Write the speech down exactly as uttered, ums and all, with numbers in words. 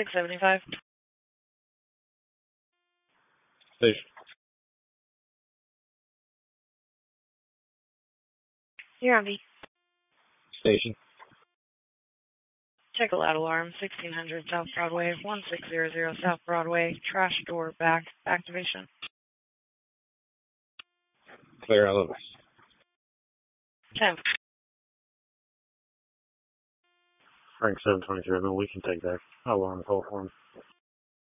six seventy-five. Station. You're on V. Station. Check a loud alarm, sixteen hundred South Broadway, one six zero zero South Broadway, trash door back activation. Clear all of us. ten. Frank seven twenty-three, no, we can take that. I'll on the call for him.